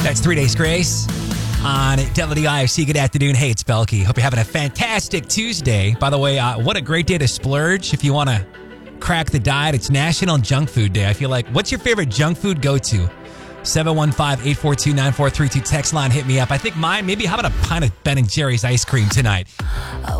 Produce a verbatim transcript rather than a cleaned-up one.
That's Three Days Grace on W D I F C. Good afternoon. Hey, it's Belky. Hope you're having a fantastic Tuesday. By the way, uh, what a great day to splurge. If you want to crack the diet, it's National Junk Food Day. I feel like, what's your favorite junk food go-to? seven one five, eight four two, nine four three two. Text line, hit me up. I think mine, maybe how about a pint of Ben and Jerry's ice cream tonight?